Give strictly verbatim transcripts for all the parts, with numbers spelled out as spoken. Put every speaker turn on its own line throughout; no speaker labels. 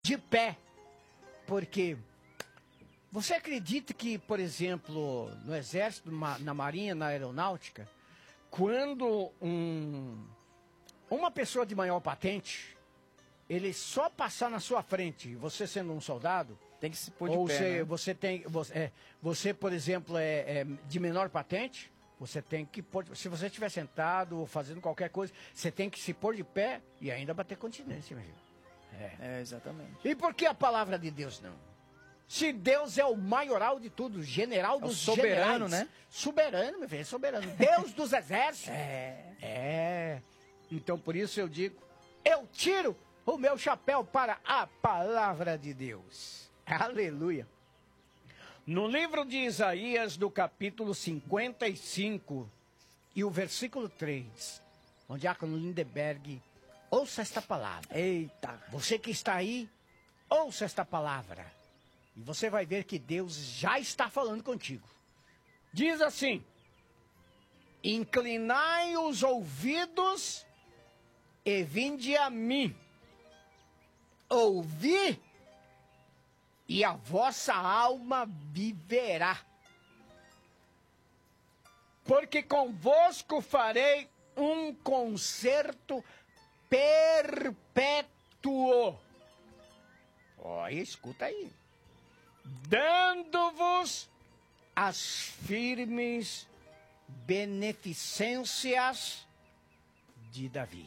de pé, porque você acredita que, por exemplo, no exército, na marinha, na aeronáutica, quando um, uma pessoa de maior patente, ele só passar na sua frente, você sendo um soldado,
tem que se pôr de
ou
pé,
você,
né?
você tem, você, é, você, por exemplo, é, é de menor patente, você tem que pôr, se você estiver sentado ou fazendo qualquer coisa, você tem que se pôr de pé e ainda bater continência, meu filho.
É. é, exatamente.
E por que a palavra de Deus não? Se Deus é o maioral de tudo, general
é
dos
soberano,
generais,
né?
Soberano, meu filho, soberano. Deus dos exércitos.
É.
É. Então, por isso eu digo, eu tiro o meu chapéu para a palavra de Deus. Aleluia. No livro de Isaías, do capítulo cinquenta e cinco, e o versículo três, o diácono Lindenberg, ouça esta palavra.
Eita!
Você que está aí, ouça esta palavra. E você vai ver que Deus já está falando contigo. Diz assim: inclinai os ouvidos e vinde a mim. Ouvi, e a vossa alma viverá. Porque convosco farei um concerto perpétuo. Olha, escuta aí. Dando-vos as firmes beneficências de Davi.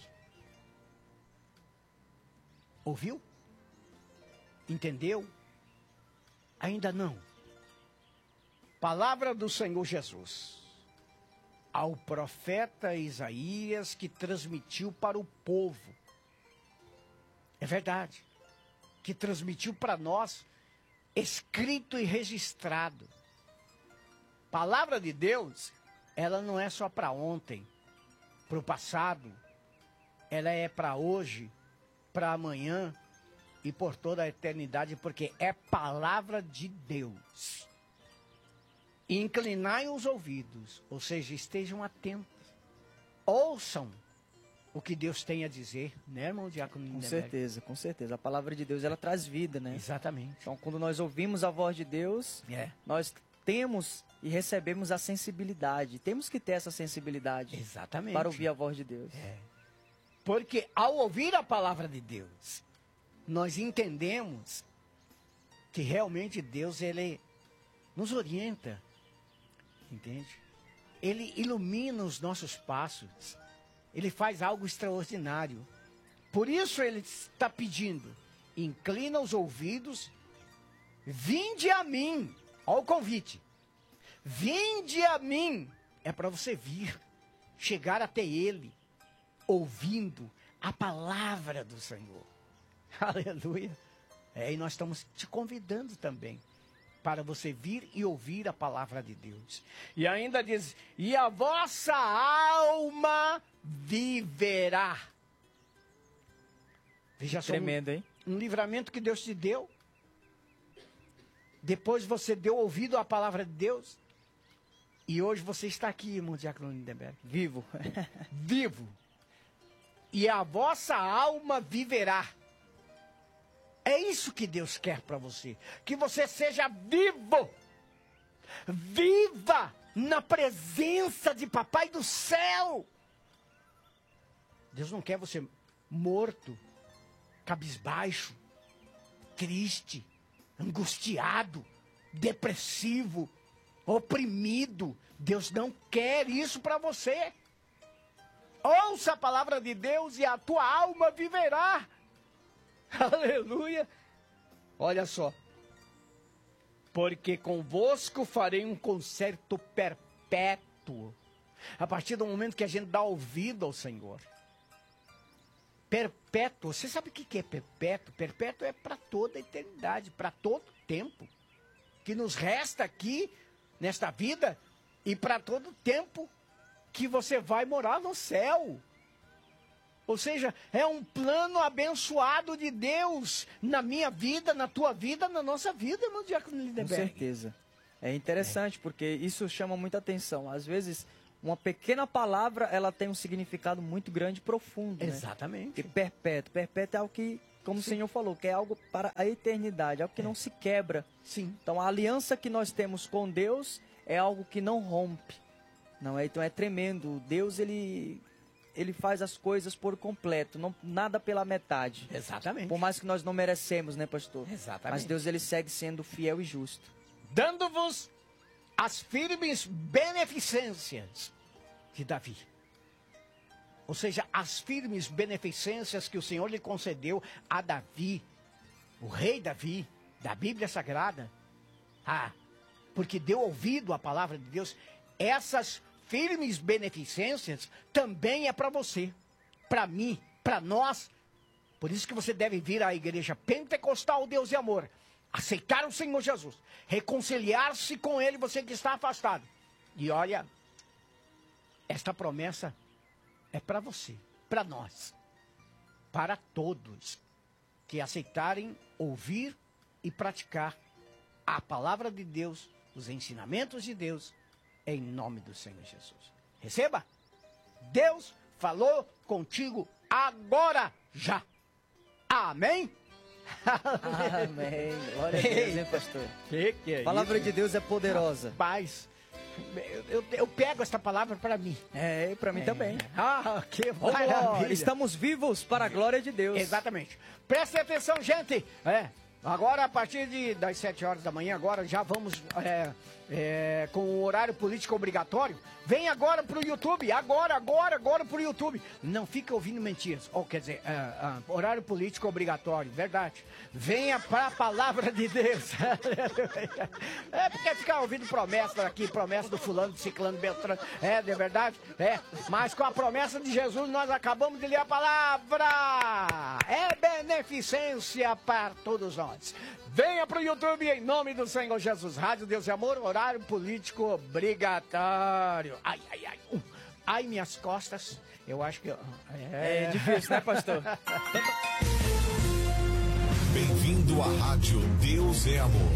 Ouviu? Entendeu? Ainda não. Palavra do Senhor Jesus ao profeta Isaías, que transmitiu para o povo. É verdade. Que transmitiu para nós, escrito e registrado. Palavra de Deus, ela não é só para ontem, para o passado. Ela é para hoje, para amanhã e por toda a eternidade, porque é palavra de Deus. Inclinai os ouvidos, ou seja, estejam atentos. Ouçam o que Deus tem a dizer, né, irmão Diácono
Com
Lindenberg?
certeza, com certeza. A palavra de Deus, ela traz vida, né?
Exatamente.
Então, quando nós ouvimos a voz de Deus,
É.
nós temos e recebemos a sensibilidade. Temos que ter essa sensibilidade.
Exatamente.
Para ouvir a voz de Deus.
É. Porque ao ouvir a palavra de Deus, nós entendemos que realmente Deus, ele nos orienta, entende? Ele ilumina os nossos passos, ele faz algo extraordinário. Por isso ele está pedindo, inclina os ouvidos, vinde a mim, olha o convite, vinde a mim, é para você vir, chegar até ele, ouvindo a palavra do Senhor. Aleluia. É, e nós estamos te convidando também para você vir e ouvir a palavra de Deus. E ainda diz, e a vossa alma viverá. Veja só,
tremendo, hein?
Um livramento que Deus te deu. Depois você deu ouvido à palavra de Deus. E hoje você está aqui, irmão Diácono Lindenberg.
Vivo.
Vivo. E a vossa alma viverá. É isso que Deus quer para você. Que você seja vivo. Viva na presença de Papai do céu. Deus não quer você morto, cabisbaixo, triste, angustiado, depressivo, oprimido. Deus não quer isso para você. Ouça a palavra de Deus e a tua alma viverá. Aleluia. Olha só. Porque convosco farei um concerto perpétuo. A partir do momento que a gente dá ouvido ao Senhor. Perpétuo. Você sabe o que é perpétuo? Perpétuo é para toda a eternidade, para todo tempo. Que nos resta aqui, nesta vida, e para todo tempo que você vai morar no céu. Ou seja, é um plano abençoado de Deus na minha vida, na tua vida, na nossa vida, irmão Diácono Lindenberg.
Com certeza. É interessante, é. porque isso chama muita atenção. Às vezes, uma pequena palavra, ela tem um significado muito grande e profundo.
Exatamente.
Né? E perpétuo. Perpétuo é algo que como
Sim.
o Senhor falou, que é algo para a eternidade, algo que
É.
não se quebra.
Sim.
Então, a aliança que nós temos com Deus é algo que não rompe. Não é? Então, é tremendo. Deus, ele, ele faz as coisas por completo, não, nada pela metade.
Exatamente.
Por mais que nós não merecemos, né, pastor?
Exatamente.
Mas Deus, ele segue sendo fiel e justo.
Dando-vos as firmes beneficências de Davi. Ou seja, as firmes beneficências que o Senhor lhe concedeu a Davi, o rei Davi, da Bíblia Sagrada. Ah, porque deu ouvido à palavra de Deus. Essas firmes beneficências também é para você, para mim, para nós. Por isso que você deve vir à igreja pentecostal Deus e Amor, aceitar o Senhor Jesus, reconciliar-se com Ele, você que está afastado. E olha, esta promessa é para você, para nós, para todos que aceitarem ouvir e praticar a palavra de Deus, os ensinamentos de Deus, em nome do Senhor Jesus. Receba! Deus falou contigo agora, já. Amém?
Amém. Glória a Deus, hein, pastor?
Que que é
A palavra
isso?
de Deus é poderosa.
Rapaz, eu, eu, eu pego esta palavra para mim.
É, e para mim também.
Ah, que
Vamos lá,
maravilha.
estamos vivos para a glória de Deus.
Exatamente. Prestem atenção, gente. É, agora, a partir de, das sete horas da manhã, agora já vamos é, é, com o horário político obrigatório. Vem agora pro YouTube. Agora, agora, agora pro YouTube. Não fica ouvindo mentiras. Ou quer dizer, é, é, horário político obrigatório. Verdade. Venha para a palavra de Deus. É porque ficar ouvindo promessa aqui, promessa do fulano, do ciclano, beltrano. É, de verdade? É. Mas com a promessa de Jesus, nós acabamos de ler a palavra. É beneficência para todos nós. Venha pro YouTube em nome do Senhor Jesus. Rádio Deus e Amor, horário político obrigatório. Ai, ai, ai. Uh, ai, minhas costas. Eu acho que...
É, difícil, né, pastor?
Bem-vindo à Rádio Deus é Amor.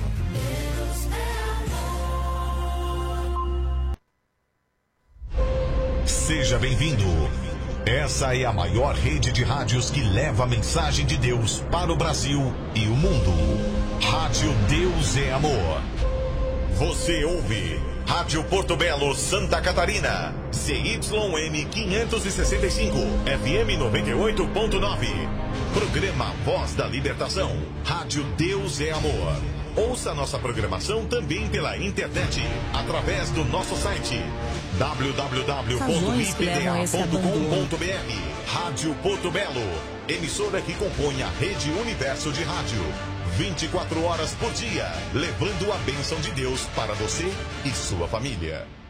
Seja bem-vindo. Essa é a maior rede de rádios que leva a mensagem de Deus para o Brasil e o mundo. Rádio Deus é Amor. Você ouve Rádio Porto Belo, Santa Catarina. C Y M quinhentos e sessenta e cinco, F M noventa e oito ponto nove. Programa Voz da Libertação. Rádio Deus é Amor. Ouça nossa programação também pela internet, através do nosso site w w w ponto i p d a ponto com ponto b r. Rádio Porto Belo, emissora que compõe a Rede Universo de Rádio. vinte e quatro horas por dia, levando a bênção de Deus para você e sua família.